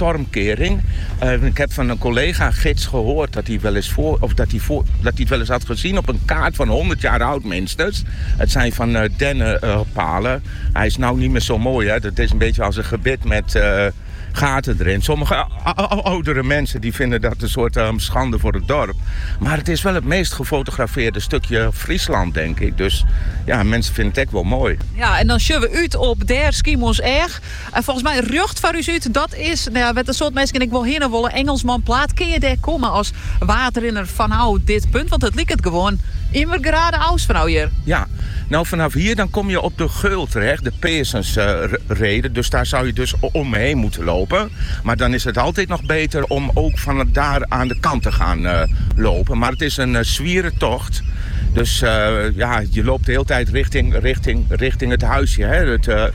stormkering. Ik heb van een collega-gids gehoord dat hij wel eens dat hij het wel eens had gezien op een kaart van 100 jaar oud minstens. Het zijn van dennenpalen. Hij is nou niet meer zo mooi, hè. Dat is een beetje als een gebit met gaten erin. Sommige oudere mensen die vinden dat een soort schande voor het dorp. Maar het is wel het meest gefotografeerde stukje Friesland, denk ik. Dus ja, mensen vinden het echt wel mooi. Ja, en dan zien we uit op der Skimos Erg. En volgens mij rucht van u uit, dat is, met een soort mensen, ik wil heen willen Engelsman plaat. Kun je daar komen als waterrenner van dit punt? Want het lijkt het gewoon immer geradeaus van hier. Ja, nou vanaf hier dan kom je op de Geul terecht, de Pearsensrede. Dus daar zou je dus omheen moeten lopen. Maar dan is het altijd nog beter om ook van daar aan de kant te gaan lopen. Maar het is een zwierentocht. Dus je loopt de hele tijd richting het huisje, hè? Het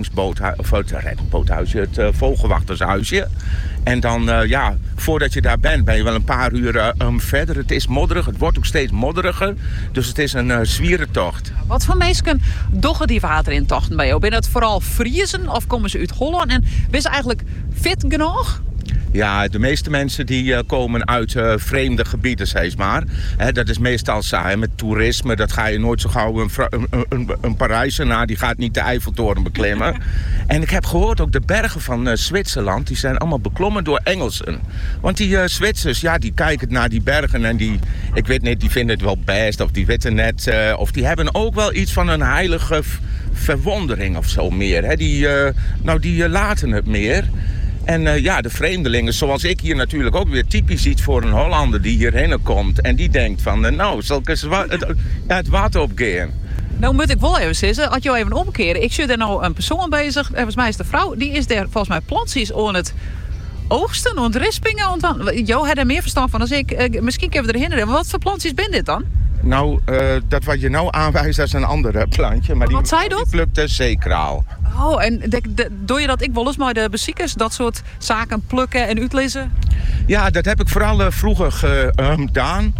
reddingsboothuisje, het vogelwachtershuisje. En dan, voordat je daar bent, ben je wel een paar uur verder. Het is modderig, het wordt ook steeds modderiger. Dus het is een zwierentocht. Wat voor mensen doggen die waterintochten bij jou? Ben het vooral Friezen of komen ze uit Holland? En ben ze eigenlijk fit genoeg? Ja, de meeste mensen die komen uit vreemde gebieden, zeg maar. Dat is meestal saai. Met toerisme, dat ga je nooit zo gauw een Parijzenaar, die gaat niet de Eiffeltoren beklimmen. En ik heb gehoord ook de bergen van Zwitserland, die zijn allemaal beklommen door Engelsen. Want die Zwitsers, die kijken naar die bergen en die vinden het wel best, of die weten net, of die hebben ook wel iets van een heilige verwondering of zo meer. Hè. Die laten het meer. En de vreemdelingen, zoals ik hier natuurlijk ook weer typisch iets voor een Hollander die hierheen komt. En die denkt van, zal ik eens het water opgaan. Nou moet ik wel even zeggen, had je even omkeren. Ik zit er nou een persoon bezig, volgens mij is de vrouw, die is er volgens mij plantjes aan het oogsten, aan het rispingen. Jo, had er meer verstand van als ik. Misschien kunnen we er herinneren. Wat voor plantjes ben dit dan? Nou, dat wat je nou aanwijst, dat is een ander plantje. Maar wat zei dat? Die plukt de zeekraal. Oh, en doe je dat ik wel eens met de beziekers, dat soort zaken plukken en uitlezen? Ja, dat heb ik vooral vroeger gedaan.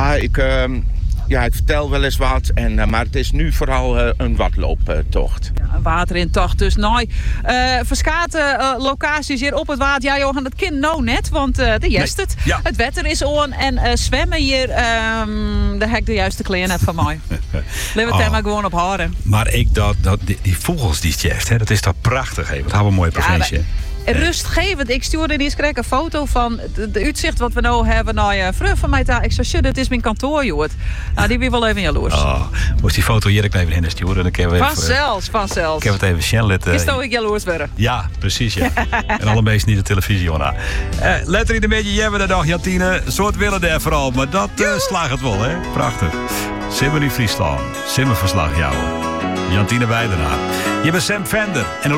Ik vertel wel eens wat, maar het is nu vooral een watlooptocht. Ja, een waterintocht dus. Verschate locaties hier op het water. Ja, Johan, dat kind nou net, want de het. Ja. Het wetter is on en zwemmen hier, daar heb ik de juiste kleren net van mij. Laten we het maar gewoon op houden. Maar die vogels die je heeft, dat is toch prachtig. Wat hebben we een mooie provincie. Rustgevend. Ik stuurde die eens een foto van de uitzicht wat we nou hebben naar je vrouw van mij. Ik zei, shit, dit is mijn kantoor, joh. Nou, die ben wel even jaloers. Moest die foto hier even heen sturen? Dan kunnen we Vanzelfs. Ik heb het even Shanlet. Is toch ik jaloers worden? Ja, precies, ja. En alle mensen niet de televisie, Jonna. Letter in de beetje, jij bent er nog, Jantine. Soort willen daar vooral, maar dat slaagt het wel, hè? Prachtig. Simmer in Friesland. Simmerverslag, jou. Jantine Weidenaar. Je bent Sam Vender. En